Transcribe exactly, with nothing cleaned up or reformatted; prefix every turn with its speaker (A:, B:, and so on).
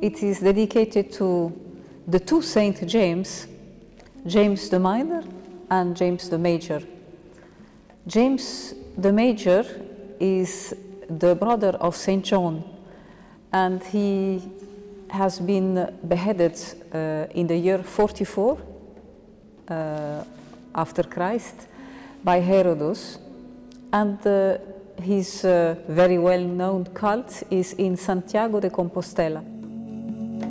A: it is dedicated to the two Saint James, James the Minor and James the Major. James the Major is the brother of Saint John, and he has been beheaded uh, in the year forty-four uh, after Christ by Herodos, and uh, his uh, very well-known cult is in Santiago de Compostela.